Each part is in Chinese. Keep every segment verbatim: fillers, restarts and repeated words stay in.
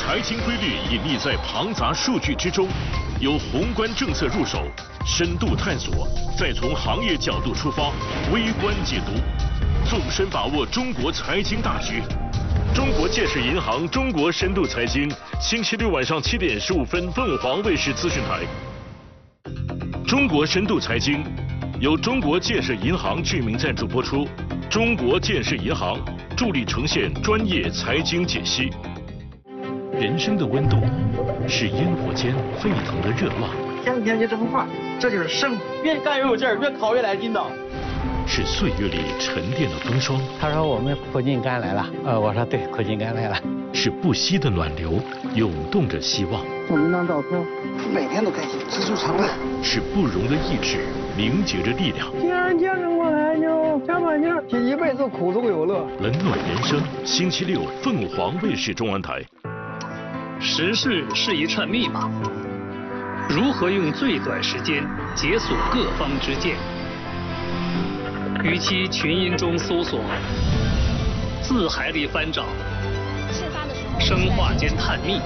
财经规律隐匿在庞杂数据之中，由宏观政策入手，深度探索，再从行业角度出发，微观解读，纵深把握中国财经大局。中国建设银行中国深度财经，星期六晚上七点十五分，凤凰卫视资讯台。中国深度财经由中国建设银行居民赞助播出，中国建设银行助力呈现专业财经解析。人生的温度是烟火间沸腾的热浪， 天天就这么画，这就是生。 越干越有劲儿，越烤越来劲道。 是岁月里沉淀的风霜。 他说我们苦尽甘来了，呃，我说对，苦尽甘来了。 是不息的暖流，涌动着希望。 我们那照片，每天都开心，知足常乐。 是不容的意志，凝结着力量。 既然坚持过来，就加把劲儿，这一辈子苦中有乐。 冷暖人生，星期六凤凰卫视中文台。 时事是一串密码，如何用最短时间解锁各方之见？与其群音中搜索，字海里翻找，生化间探秘，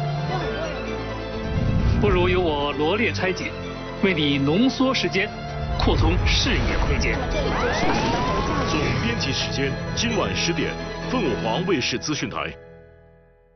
不如由我罗列拆解，为你浓缩时间，扩充视野窥见。 总编辑时间今晚十点，凤凰卫视资讯台。